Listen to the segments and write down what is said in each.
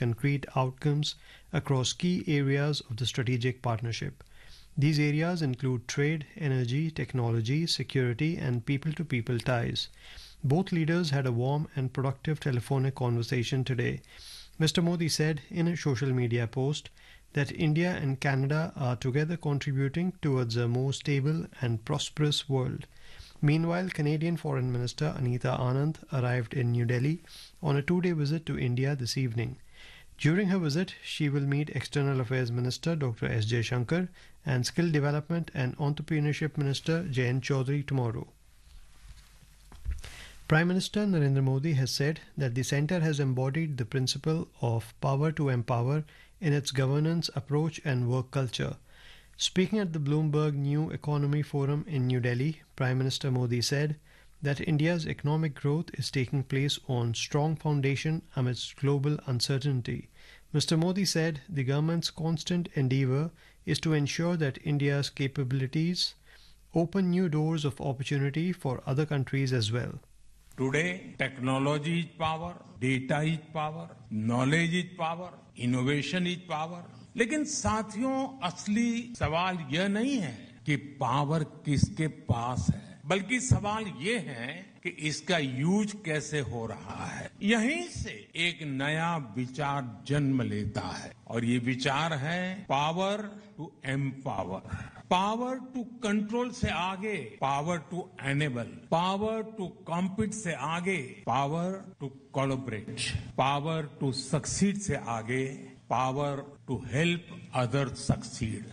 concrete outcomes across key areas of the strategic partnership. These areas include trade, energy, technology, security, and people-to-people ties. Both leaders had a warm and productive telephonic conversation today. Mr. Modi said in a social media post that India and Canada are together contributing towards a more stable and prosperous world. Meanwhile, Canadian Foreign Minister Anita Anand arrived in New Delhi on a two-day visit to India this evening. During her visit, she will meet External Affairs Minister Dr. S. Jaishankar and Skill Development and Entrepreneurship Minister Jayant Chaudhary tomorrow. Prime Minister Narendra Modi has said that the centre has embodied the principle of power to empower in its governance approach and work culture. Speaking at the Bloomberg New Economy Forum in New Delhi, Prime Minister Modi said that India's economic growth is taking place on strong foundation amidst global uncertainty. Mr. Modi said the government's constant endeavour is to ensure that India's capabilities open new doors of opportunity for other countries as well. Today, technology is power, data is power, knowledge is power, innovation is power. लेकिन साथियों असली सवाल यह नहीं है कि power किसके पास है, बल्कि सवाल ये है कि इसका यूज कैसे हो रहा है. यहीं से एक नया विचार जन्म लेता है और ये विचार है power to empower. Power to control से आगे power to enable, power to compete से आगे power to collaborate, power to succeed से आगे power to help others succeed.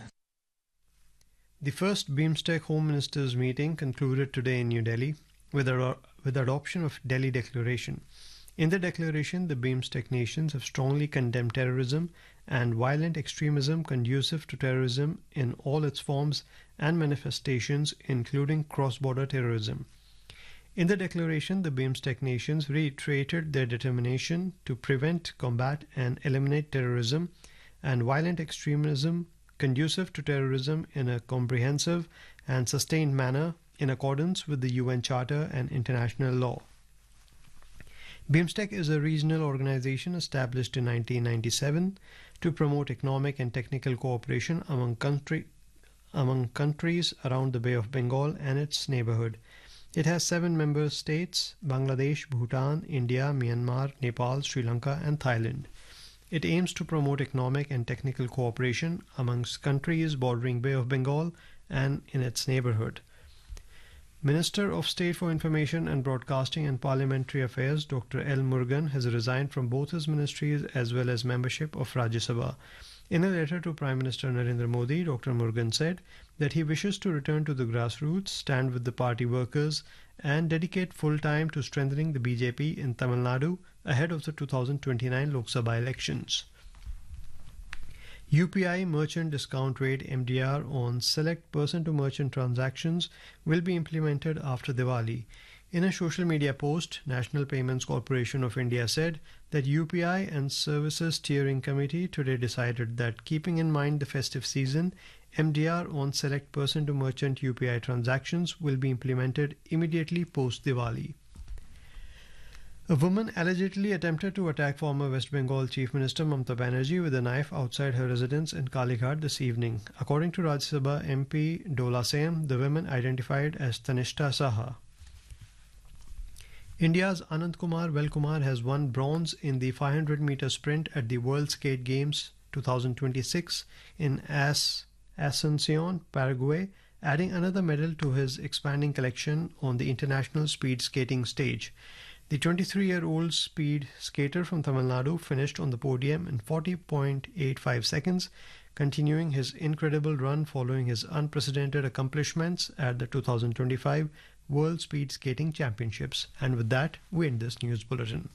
The first BIMSTEC Home Ministers meeting concluded today in New Delhi with adoption of Delhi Declaration. In the declaration, the BIMSTEC nations have strongly condemned terrorism and violent extremism conducive to terrorism in all its forms and manifestations, including cross-border terrorism. In the declaration, the BIMSTEC nations reiterated their determination to prevent, combat, and eliminate terrorism and violent extremism conducive to terrorism in a comprehensive and sustained manner in accordance with the UN Charter and international law. BIMSTEC is a regional organization established in 1997 to promote economic and technical cooperation among countries around the Bay of Bengal and its neighborhood. It has 7 member states: Bangladesh, Bhutan, India, Myanmar, Nepal, Sri Lanka, and Thailand. It aims to promote economic and technical cooperation amongst countries bordering Bay of Bengal and in its neighborhood. Minister of State for Information and Broadcasting and Parliamentary Affairs Dr. L. Murugan has resigned from both his ministries as well as membership of Rajya Sabha. In a letter to Prime Minister Narendra Modi, Dr. Murugan said that he wishes to return to the grassroots, stand with the party workers, and dedicate full time to strengthening the BJP in Tamil Nadu ahead of the 2029 Lok Sabha elections. UPI merchant discount rate MDR on select person-to-merchant transactions will be implemented after Diwali. In a social media post, National Payments Corporation of India said that UPI and Services Steering Committee today decided that, keeping in mind the festive season, MDR on select person-to-merchant UPI transactions will be implemented immediately post-Diwali. A woman allegedly attempted to attack former West Bengal Chief Minister Mamata Banerjee with a knife outside her residence in Kalighat this evening. According to Rajya Sabha MP Dola Seham, the woman identified as Tanishta Saha. India's Anand Kumar Velkumar has won bronze in the 500-meter sprint at the World Skate Games 2026 in Asuncion, Paraguay, adding another medal to his expanding collection on the international speed skating stage. The 23-year-old speed skater from Tamil Nadu finished on the podium in 40.85 seconds, continuing his incredible run following his unprecedented accomplishments at the 2025 World Speed Skating Championships. And with that, we end this news bulletin.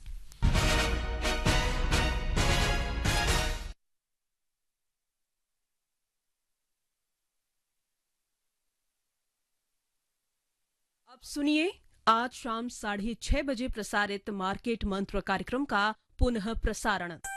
अब सुनिए आज शाम 6:30 बजे प्रसारित market मंत्र कार्यक्रम का पुनः प्रसारण।